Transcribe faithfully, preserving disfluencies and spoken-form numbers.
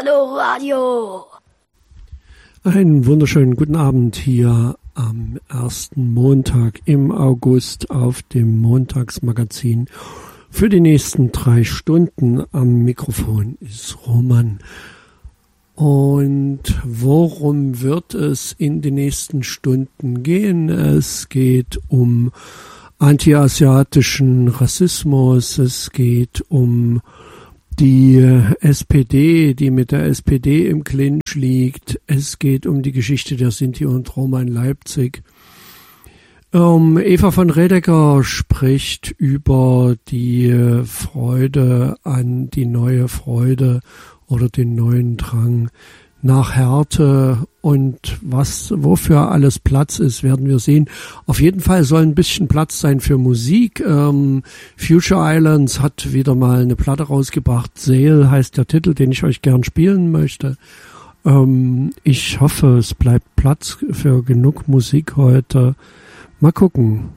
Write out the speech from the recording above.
Eldorado Radio. Einen wunderschönen guten Abend hier am ersten Montag im August auf dem Montagsmagazin. Für die nächsten drei Stunden am Mikrofon ist Roman. Und worum wird es in den nächsten Stunden gehen? Es geht um antiasiatischen Rassismus, es geht um die S P D, die mit der S P D im Clinch liegt. Es geht um die Geschichte der Sinti und Roma in Leipzig. Ähm, Eva von Redeker spricht über die Freude an die neue Freude oder den neuen Drang nach Härte, und was, wofür alles Platz ist, werden wir sehen. Auf jeden Fall soll ein bisschen Platz sein für Musik. Ähm, Future Islands hat wieder mal eine Platte rausgebracht. Sale heißt der Titel, den ich euch gern spielen möchte. Ähm, ich hoffe, es bleibt Platz für genug Musik heute. Mal gucken.